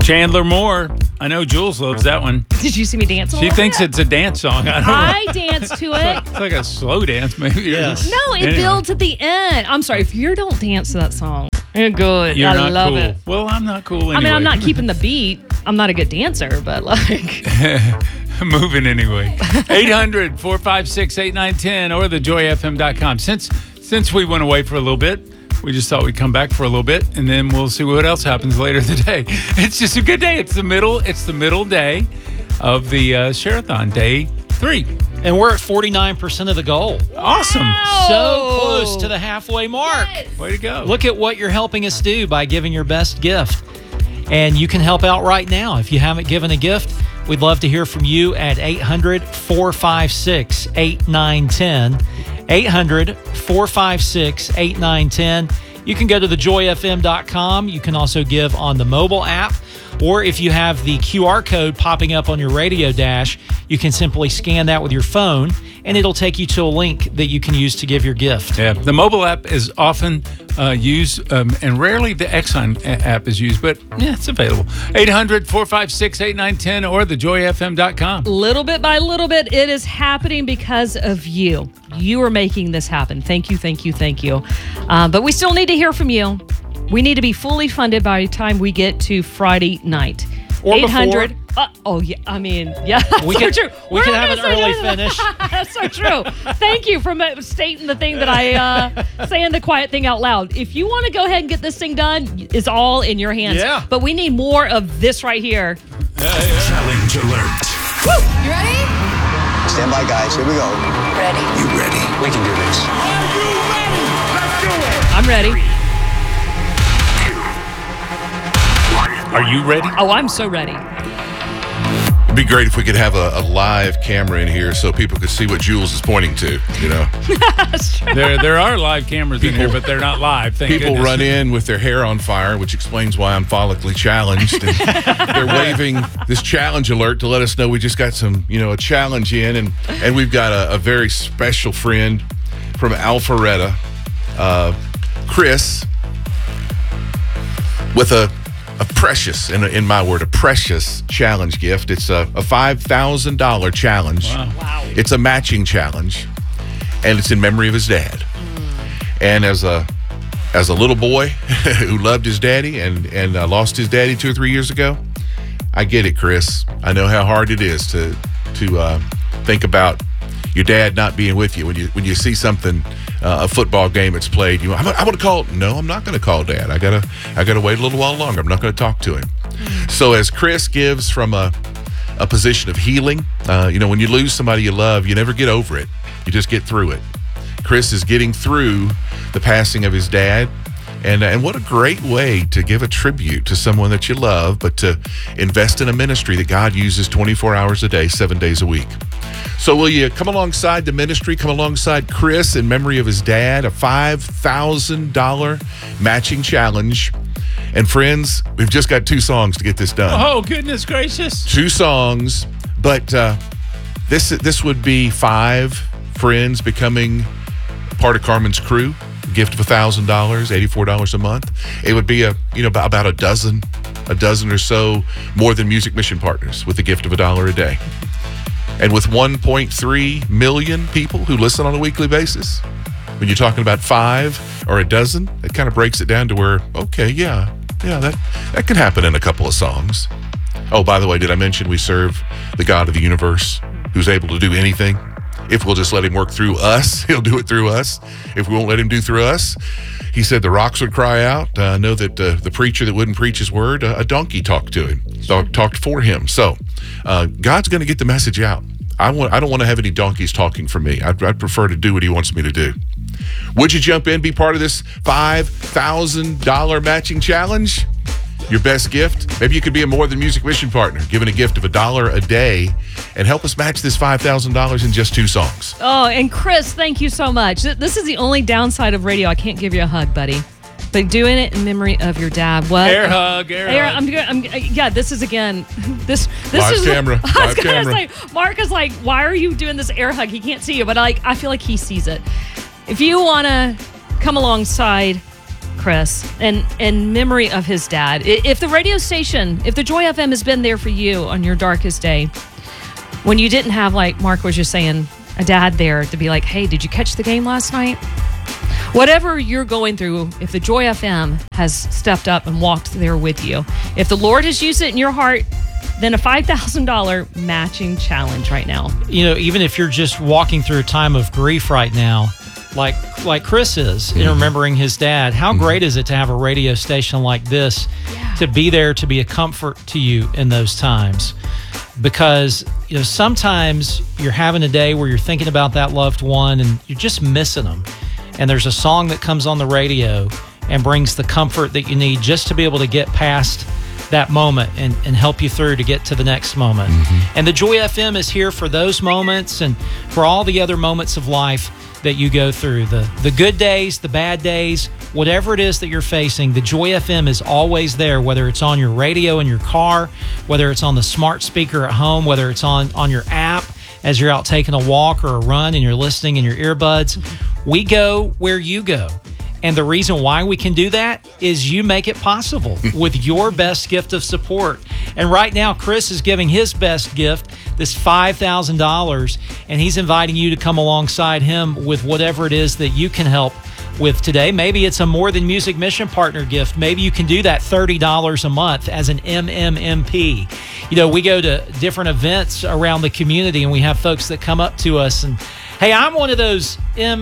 Chandler Moore. I know Jules loves that one. Did you see me dance? She thinks it's a dance song. I dance to it. It's like a slow dance, maybe. Yes. No, it builds at the end. I'm sorry if you don't dance to that song. You're good. You're I not love cool. it. Well, I'm not cool anyway. I mean, I'm not keeping the beat. I'm not a good dancer, but like. Moving anyway. 800-456-8910 or thejoyfm.com. Since we went away for a little bit, we just thought we'd come back for a little bit, and then we'll see what else happens later today. It's just a good day. It's the middle day of the Share-a-thon, day 3. And we're at 49% of the goal. Awesome. So close to the halfway mark. Yes. Way to go. Look at what you're helping us do by giving your best gift. And you can help out right now. If you haven't given a gift, we'd love to hear from you at 800-456-8910. 800-456-8910. You can go to thejoyfm.com. You can also give on the mobile app. Or if you have the QR code popping up on your radio dash, you can simply scan that with your phone, and it'll take you to a link that you can use to give your gift. Yeah, the mobile app is often used, and rarely the Exxon app is used, but yeah, it's available. 800-456-8910 or thejoyfm.com. Little bit by little bit, it is happening because of you. You are making this happen. Thank you, thank you, thank you. But we still need to hear from you. We need to be fully funded by the time we get to Friday night. Or 800. Oh, yeah. I mean, yeah. We so can, true. we can have an early finish. That's so true. Thank you for stating the thing that I saying the quiet thing out loud. If you want to go ahead and get this thing done, it's all in your hands. Yeah. But we need more of this right here. Challenge alert. Woo! You ready? Stand by, guys. Here we go. Ready. You ready? We can do this. Are you ready? Let's do it. I'm ready. Are you ready? Oh, I'm so ready. It'd be great if we could have a live camera in here so people could see what Jules is pointing to, you know. That's true. There are live cameras in here, but they're not live. Thank People goodness. run in with their hair on fire, which explains why I'm follically challenged. And they're waving this challenge alert to let us know we just got some, a challenge in. And we've got a very special friend from Alpharetta, Chris, with a precious, in my word, a precious challenge gift. It's a $5,000 challenge. Wow. It's a matching challenge, and it's in memory of his dad. And as a little boy who loved his daddy and lost his daddy 2 or 3 years ago, I get it, Chris. I know how hard it is to think about your dad not being with you when you see something, a football game that's played. I want to call. No, I'm not going to call Dad. I gotta wait a little while longer. I'm not going to talk to him. So as Chris gives from a position of healing, when you lose somebody you love, you never get over it. You just get through it. Chris is getting through the passing of his dad. And what a great way to give a tribute to someone that you love, but to invest in a ministry that God uses 24 hours a day, 7 days a week. So will you come alongside the ministry, come alongside Chris in memory of his dad, a $5,000 matching challenge. And friends, we've just got 2 songs to get this done. Oh, goodness gracious. 2 songs, but this would be 5 friends becoming part of Carmen's crew. Gift of $1,000, $84 a month. It would be about a dozen or so more than Music Mission partners with a gift of $1 a day. And with 1.3 million people who listen on a weekly basis, when you're talking about 5 or a dozen, it kind of breaks it down to where, okay, yeah, that can happen in a couple of songs. Oh, by the way, did I mention we serve the God of the universe who's able to do anything? If we'll just let him work through us, he'll do it through us. If we won't let him do through us, he said the rocks would cry out. I know that the preacher that wouldn't preach his word, a donkey talked to him, talked for him. So God's going to get the message out. I don't want to have any donkeys talking for me. I'd prefer to do what he wants me to do. Would you jump in, be part of this $5,000 matching challenge? Your best gift? Maybe you could be a More Than Music Mission partner, giving a gift of $1 a day, and help us match this $5,000 in just 2 songs. Oh, and Chris, thank you so much. This is the only downside of radio. I can't give you a hug, buddy. But doing it in memory of your dad. What? Air hug. Yeah, this is again. This Live is camera. I was Live gonna camera. say, Mark is like, why are you doing this air hug? He can't see you, but I feel like he sees it. If you want to come alongside Chris, and in memory of his dad. If the radio station, if the Joy FM has been there for you on your darkest day, when you didn't have, like Mark was just saying, a dad there to be like, hey, did you catch the game last night? Whatever you're going through, if the Joy FM has stepped up and walked there with you, if the Lord has used it in your heart, then a $5,000 matching challenge right now. You know, even if you're just walking through a time of grief right now, like Chris is, in remembering his dad, how great is it to have a radio station like this to be there to be a comfort to you in those times? Because, you know, sometimes you're having a day where you're thinking about that loved one and you're just missing them. And there's a song that comes on the radio and brings the comfort that you need just to be able to get past that moment and help you through to get to the next moment. And the Joy FM is here for those moments and for all the other moments of life that you go through. The good days, the bad days, whatever it is that you're facing, the Joy FM is always there, whether it's on your radio in your car, whether it's on the smart speaker at home, whether it's on your app as you're out taking a walk or a run and you're listening in your earbuds. We go where you go. And the reason why we can do that is you make it possible with your best gift of support. And right now, Chris is giving his best gift, this $5,000, and he's inviting you to come alongside him with whatever it is that you can help with today. Maybe it's a More Than Music Mission Partner gift. Maybe you can do that $30 a month as an MMMP. You know, we go to different events around the community, and we have folks that come up to us and, hey, I'm one of those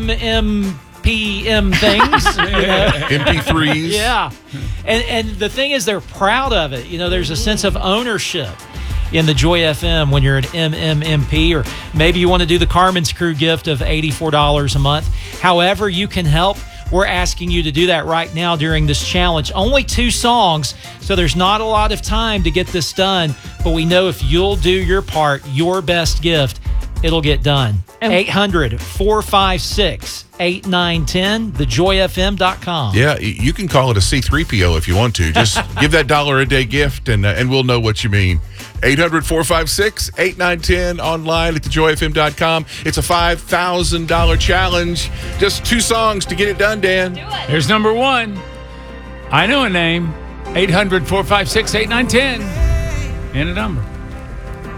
PM things, you know? MP3s. Yeah. And the thing is, they're proud of it. You know, there's a sense of ownership in the Joy FM when you're an MMMP, or maybe you want to do the Carmen's Crew gift of $84 a month. However you can help, we're asking you to do that right now during this challenge. Only 2 songs, so there's not a lot of time to get this done, but we know if you'll do your part, your best gift, it'll get done. 800-456-8910, thejoyfm.com. Yeah, you can call it a C3PO if you want to. Just give that $1 a day gift, and we'll know what you mean. 800-456-8910, online at thejoyfm.com. It's a $5,000 challenge. Just 2 songs to get it done, Dan. Here's number 1. I know a name. 800-456-8910. And a number.